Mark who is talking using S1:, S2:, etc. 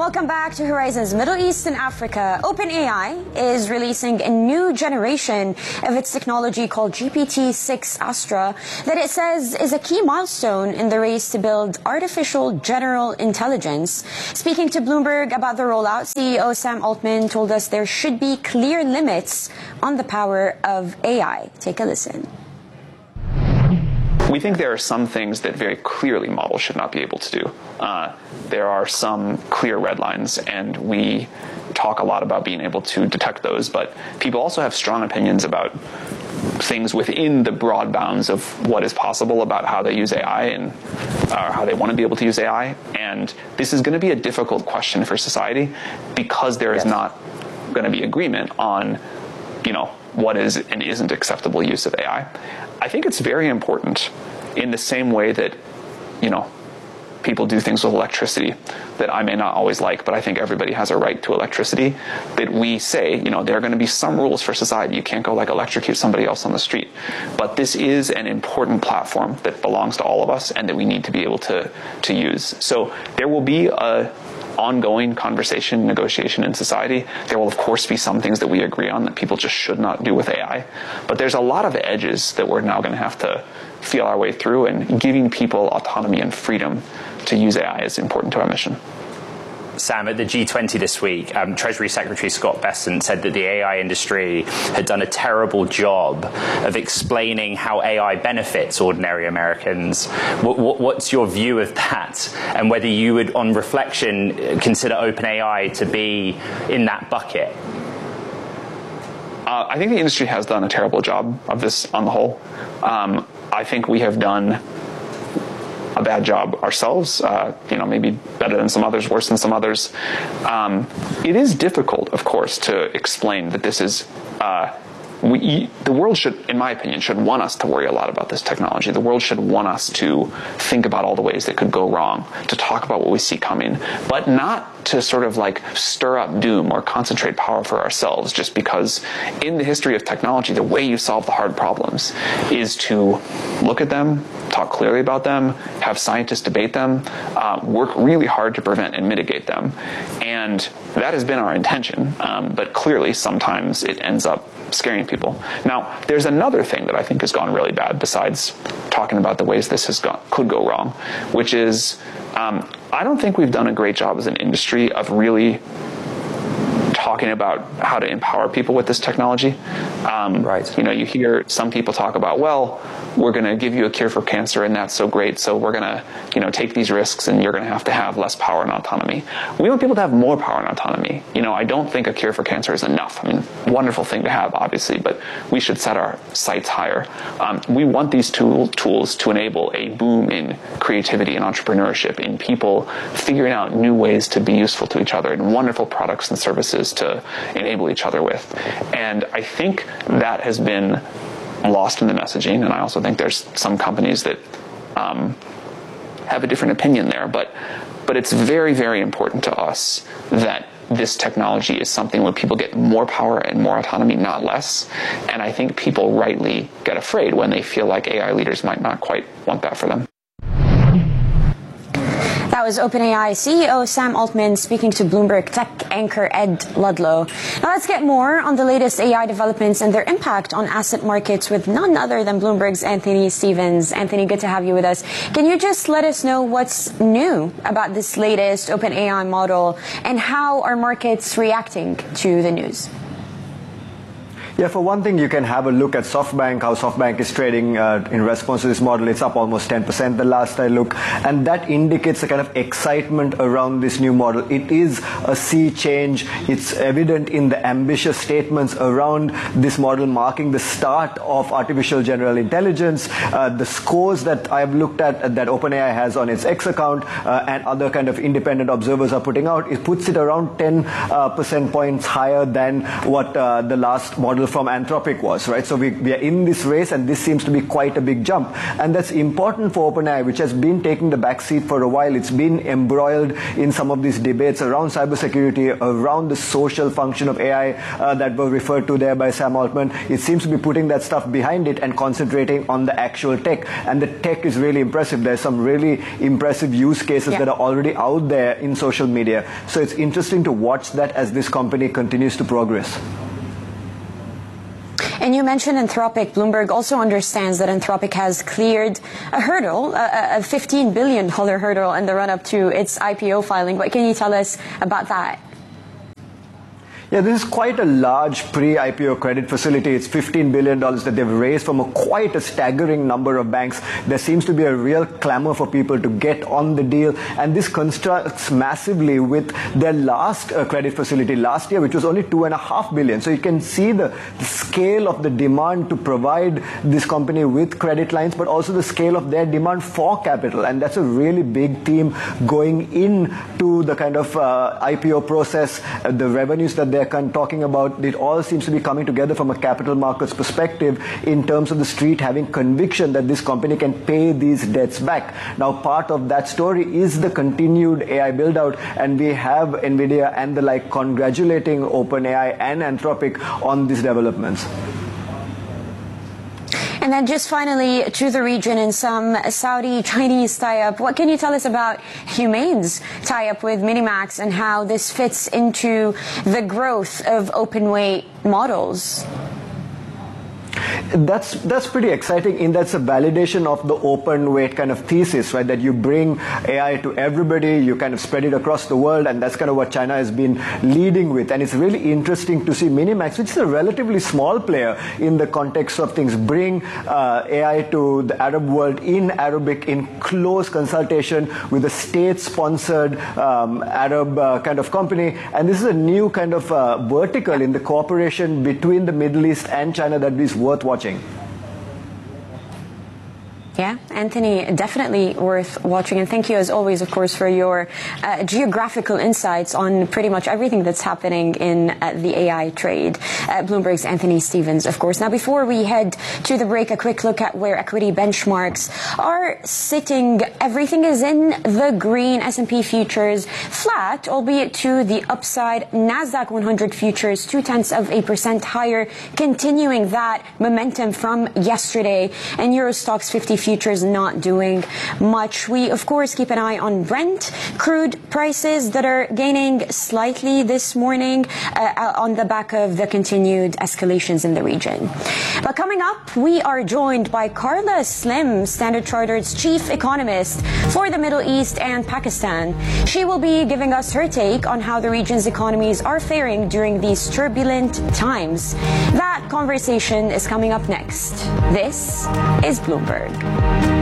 S1: Welcome back to Horizons Middle East and Africa. OpenAI is releasing a new generation of its technology called GPT-6 Astra that it says is a key milestone in the race to build artificial general intelligence. Speaking to Bloomberg about the rollout, CEO Sam Altman told us there should be clear limits on the power of AI. Take a listen.
S2: We think there are some things that very clearly models should not be able to do. There are some clear red lines, and we talk a lot about being able to detect those, but people also have strong opinions about things within the broad bounds of what is possible about how they use AI and how they want to be able to use AI. And this is going to be a difficult question for society because there is not going to be agreement on, what is and isn't acceptable use of AI. I think it's very important in the same way that, people do things with electricity that I may not always like, but I think everybody has a right to electricity, that we say, there are going to be some rules for society. You can't go electrocute somebody else on the street. But this is an important platform that belongs to all of us and that we need to be able to use. So there will be a ongoing conversation, negotiation in society. There will, of course, be some things that we agree on that people just should not do with AI. But there's a lot of edges that we're now going to have to feel our way through, and giving people autonomy and freedom to use AI is important to our mission.
S3: Sam, at the G20 this week, Treasury Secretary Scott Bessent said that the AI industry had done a terrible job of explaining how AI benefits ordinary Americans. What's your view of that, and whether you would, on reflection, consider OpenAI to be in that bucket?
S2: I think the industry has done a terrible job of this on the whole. I think we have done a bad job ourselves, maybe better than some others, worse than some others. It is difficult, of course, to explain that this is, the world should, in my opinion, should want us to worry a lot about this technology. The world should want us to think about all the ways that could go wrong, to talk about what we see coming, but not to sort of stir up doom or concentrate power for ourselves, just because in the history of technology, the way you solve the hard problems is to look at them, talk clearly about them, have scientists debate them, work really hard to prevent and mitigate them. And that has been our intention, but clearly sometimes it ends up scaring people. Now, there's another thing that I think has gone really bad besides talking about the ways this could go wrong, which is I don't think we've done a great job as an industry of really talking about how to empower people with this technology.
S3: Right.
S2: You hear some people talk about, well, we're going to give you a cure for cancer and that's so great, so we're going to, take these risks and you're going to have less power and autonomy. We want people to have more power and autonomy. I don't think a cure for cancer is enough. Wonderful thing to have, obviously, but we should set our sights higher. We want these tools to enable a boom in creativity and entrepreneurship, in people figuring out new ways to be useful to each other, and wonderful products and services to enable each other with. And I think that has been lost in the messaging, and I also think there's some companies that have a different opinion there, but it's very, very important to us that this technology is something where people get more power and more autonomy, not less. And I think people rightly get afraid when they feel like AI leaders might not quite want that for them.
S1: That was OpenAI CEO Sam Altman speaking to Bloomberg tech anchor Ed Ludlow. Now let's get more on the latest AI developments and their impact on asset markets with none other than Bloomberg's Anthony Stevens. Anthony, good to have you with us. Can you just let us know what's new about this latest OpenAI model and how are markets reacting to the news?
S4: Yeah, for one thing, you can have a look at SoftBank, how SoftBank is trading in response to this model. It's up almost 10% the last I looked, and that indicates a kind of excitement around this new model. It is a sea change. It's evident in the ambitious statements around this model marking the start of artificial general intelligence. The scores that I've looked at that OpenAI has on its X account and other kind of independent observers are putting out, it puts it around 10 percent points higher than what the last model capital from Anthropic was, right? So we are in this race, and this seems to be quite a big jump. And that's important for OpenAI, which has been taking the back seat for a while. It's been embroiled in some of these debates around cybersecurity, around the social function of AI that were referred to there by Sam Altman. It seems to be putting that stuff behind it and concentrating on the actual tech. And the tech is really impressive. There's some really impressive use cases that are already out there in social media. So it's interesting to watch that as this company continues to progress.
S1: And you mentioned Anthropic. Bloomberg also understands that Anthropic has cleared a hurdle, a $15 billion hurdle in the run-up to its IPO filing. What can you tell us about that?
S4: Yeah, this is quite a large pre-IPO credit facility. It's $15 billion that they've raised from quite a staggering number of banks. There seems to be a real clamor for people to get on the deal. And this contrasts massively with their last credit facility last year, which was only $2.5 billion. So you can see the scale of the demand to provide this company with credit lines, but also the scale of their demand for capital. And that's a really big theme going into the kind of IPO process, the revenues that they're talking about. It all seems to be coming together from a capital markets perspective in terms of the street having conviction that this company can pay these debts back. Now, part of that story is the continued AI build out, and we have NVIDIA and the like congratulating OpenAI and Anthropic on these developments.
S1: And then just finally to the region and some Saudi-Chinese tie-up. What can you tell us about Humane's tie-up with Minimax and how this fits into the growth of open-weight models?
S4: That's pretty exciting, in that's a validation of the open weight kind of thesis, right? That you bring AI to everybody, you kind of spread it across the world, and that's kind of what China has been leading with. And it's really interesting to see Minimax, which is a relatively small player in the context of things, bring AI to the Arab world in Arabic in close consultation with a state-sponsored Arab kind of company. And this is a new kind of vertical in the cooperation between the Middle East and China that is worth watching.
S1: Yeah, Anthony, definitely worth watching. And thank you, as always, of course, for your geographical insights on pretty much everything that's happening in the AI trade. Bloomberg's Anthony Stevens, of course. Now, before we head to the break, a quick look at where equity benchmarks are sitting. Everything is in the green. S&P futures flat, albeit to the upside. NASDAQ 100 futures 0.2% higher, continuing that momentum from yesterday. And Euro Stoxx 50 futures not doing much. We, of course, keep an eye on Brent crude prices that are gaining slightly this morning on the back of the continued escalations in the region. But coming up, we are joined by Carla Slim, Standard Chartered's chief economist for the Middle East and Pakistan. She will be giving us her take on how the region's economies are faring during these turbulent times. That conversation is coming up next. This is Bloomberg.